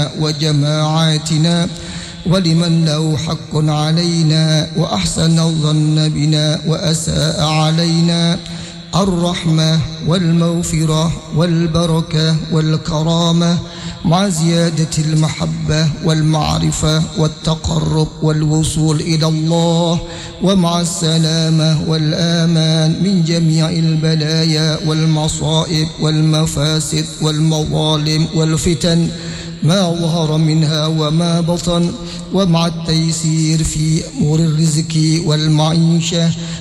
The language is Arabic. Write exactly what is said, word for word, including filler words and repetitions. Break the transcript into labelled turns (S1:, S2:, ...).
S1: لنا وجماعاتنا ولمن له حق علينا وأحسن الظن بنا وأساء علينا الرحمة والمغفرة والبركة والكرامة مع زيادة المحبة والمعرفة والتقرب والوصول إلى الله ومع السلامة والآمان من جميع البلايا والمصائب والمفاسد والمظالم والفتن ما ظهر منها وما بطن ومع التيسير في أمور الرزق والمعيشة